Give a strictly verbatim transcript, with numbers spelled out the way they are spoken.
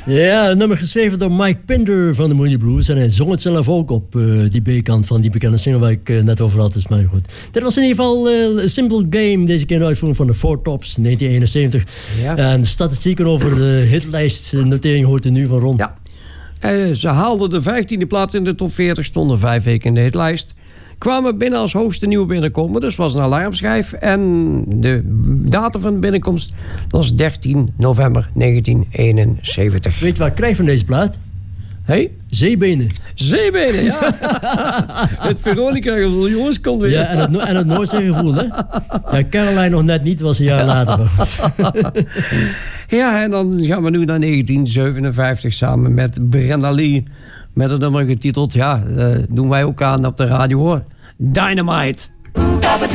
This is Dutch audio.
Ja, een nummer geschreven door Mike Pinder van de Moody Blues. En hij zong het zelf ook op uh, die B-kant van die bekende single waar ik uh, net over had. Dus maar goed. Dit was in ieder geval uh, A Simple Game. Deze keer een uitvoering van de Four Tops, negentien eenenzeventig. Ja. En de statistieken over de hitlijstnotering hoort u nu van Ron. Ja. Uh, ze haalden de vijftiende plaats in de top veertig, stonden vijf weken in de hitlijst. Kwamen binnen als hoogste nieuwe binnenkomen, dus was een alarmschijf. En de datum van de binnenkomst was dertien november negentien eenenzeventig. Weet je wat ik krijg van deze plaat? Hey? Zeebenen. Zeebenen, ja. Het Veronica-gevoel, jongens, komt weer. Ja, en het, en het Noordzee-gevoel, hè? Ja, Caroline nog net niet, was een jaar later. Ja, en dan gaan we nu naar negentien zevenenvijftig samen met Brenda Lee. Met het nummer getiteld, ja, uh, doen wij ook aan op de radio, hoor. Dynamite.